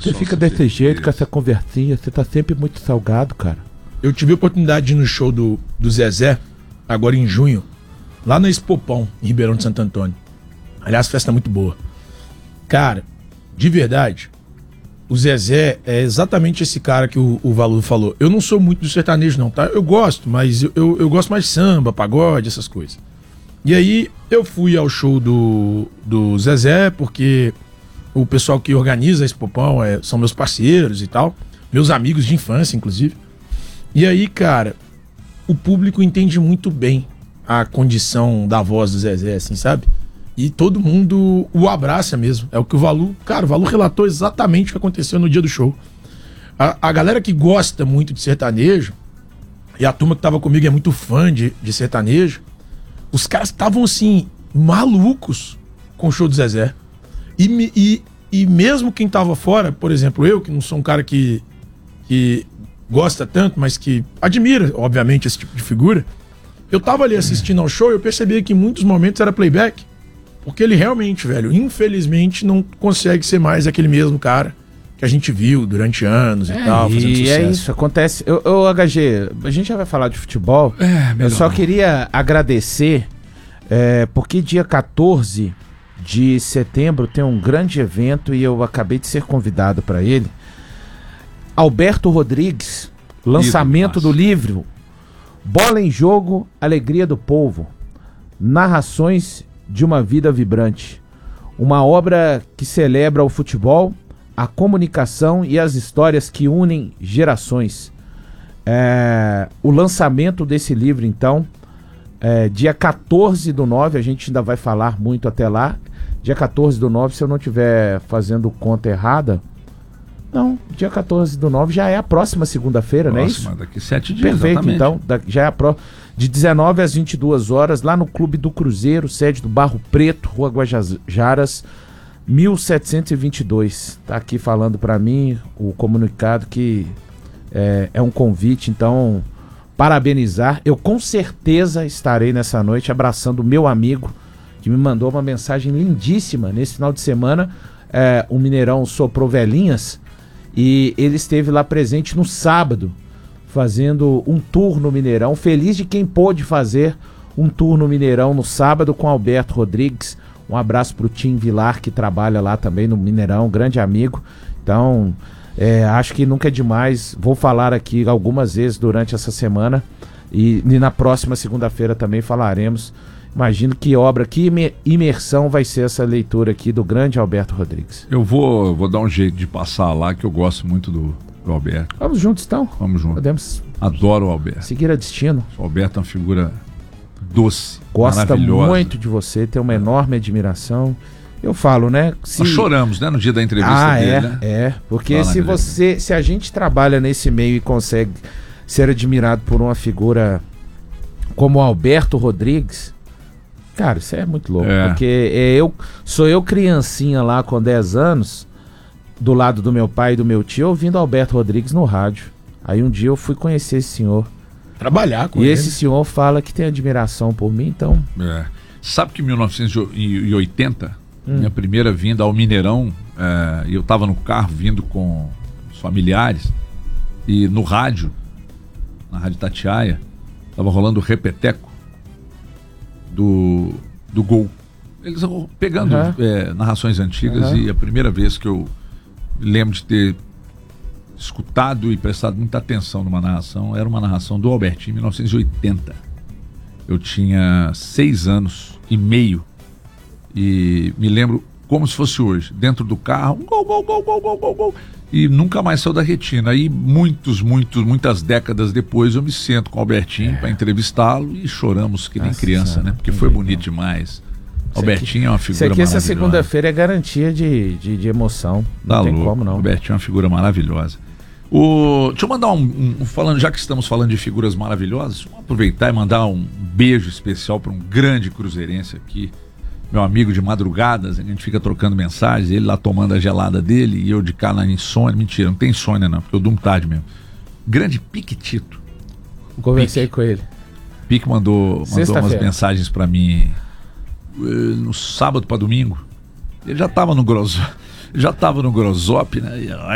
Você fica desse jeito com essa conversinha, você tá sempre muito salgado, cara. Eu tive a oportunidade de ir no show do Zezé, agora em junho, lá na Expopão, em Ribeirão de Santo Antônio. Aliás, festa muito boa. Cara, de verdade, o Zezé é exatamente esse cara que o Valu falou. Eu não sou muito do sertanejo não, tá? Eu gosto, mas eu gosto mais de samba, pagode, essas coisas. E aí eu fui ao show do Zezé, porque o pessoal que organiza a Expopão são meus parceiros e tal, meus amigos de infância, inclusive. E aí, cara, o público entende muito bem a condição da voz do Zezé, assim, sabe? E todo mundo o abraça mesmo. É o que o Valu... Cara, o Valu relatou exatamente o que aconteceu no dia do show. A galera que gosta muito de sertanejo, e a turma que tava comigo é muito fã de sertanejo, os caras estavam, assim, malucos com o show do Zezé. E mesmo quem tava fora, por exemplo, eu, que não sou um cara que gosta tanto, mas que admira, obviamente, esse tipo de figura, eu tava ali assistindo ao show e eu percebi que em muitos momentos era playback. Porque ele realmente, velho, infelizmente não consegue ser mais aquele mesmo cara que a gente viu durante anos e tal, fazendo sucesso. E é isso, acontece. HG, a gente já vai falar de futebol. Eu só queria agradecer, porque dia 14 de setembro tem um grande evento e eu acabei de ser convidado para ele. Alberto Rodrigues, lançamento do livro Bola em Jogo, Alegria do Povo. Narrações de uma vida vibrante. Uma obra que celebra o futebol, a comunicação e as histórias que unem gerações. O lançamento desse livro, então, dia 14/9, a gente ainda vai falar muito até lá. Dia 14/9, se eu não estiver fazendo conta errada. Não, dia 14/9 já é a próxima segunda-feira, não é isso? Daqui 7 dias. Perfeito, exatamente. então. Já é a próxima. De 19 às 22 horas, lá no Clube do Cruzeiro, sede do Barro Preto, Rua Guajaras, 1722. Tá aqui falando para mim o comunicado que é um convite, então, parabenizar. Eu com certeza estarei nessa noite abraçando o meu amigo, que me mandou uma mensagem lindíssima nesse final de semana. O Mineirão soprou velhinhas e ele esteve lá presente no sábado, fazendo um tour no Mineirão. Feliz de quem pôde fazer um tour no Mineirão no sábado com Alberto Rodrigues. Um abraço pro Tim Vilar, que trabalha lá também no Mineirão, grande amigo. Então, acho que nunca é demais. Vou falar aqui algumas vezes durante essa semana e na próxima segunda-feira também falaremos. Imagino que obra, que imersão vai ser essa leitura aqui do grande Alberto Rodrigues. Eu vou dar um jeito de passar lá, que eu gosto muito do Alberto. Vamos juntos, então? Vamos juntos. Podemos Adoro o Alberto. seguir a destino. O Alberto é uma figura doce, Gosta maravilhosa. muito de você, tem uma enorme admiração. Eu falo, né? Nós choramos, né, no dia da entrevista dele, né? Porque Lá na se a gente trabalha nesse meio e consegue ser admirado por uma figura como o Alberto Rodrigues, cara, isso é muito louco. Porque sou eu criancinha lá com 10 anos, do lado do meu pai e do meu tio, ouvindo Alberto Rodrigues no rádio. Aí um dia eu fui conhecer esse senhor. Trabalhar com E ele. esse senhor fala que tem admiração por mim, então... Sabe que em 1980, minha primeira vinda ao Mineirão, eu estava no carro vindo com os familiares, e no rádio, na Rádio Itatiaia, estava rolando o repeteco do gol. Eles pegando narrações antigas, e a primeira vez que eu lembro de ter escutado e prestado muita atenção numa narração era uma narração do Albertinho, em 1980. Eu tinha 6 anos e meio e me lembro como se fosse hoje, dentro do carro, gol, gol, gol, gol, gol, gol, gol, e nunca mais saiu da retina. Aí muitas décadas depois eu me sento com o Albertinho para entrevistá-lo e choramos que nem criança, né? Porque foi bonito demais. Albertinho é uma figura maravilhosa. Essa segunda-feira é garantia de emoção. Não tem como, não. Albertinho é uma figura maravilhosa. Deixa eu mandar falando, já que estamos falando de figuras maravilhosas, vamos aproveitar e mandar um beijo especial para um grande cruzeirense aqui, meu amigo de madrugadas. A gente fica trocando mensagens, ele lá tomando a gelada dele e eu de cá na insônia. Mentira, não tem insônia não, porque eu durmo tarde mesmo. Grande Piquetito. Conversei com ele. Pique mandou umas mensagens para mim no sábado para domingo. Ele já estava no Grosop, né?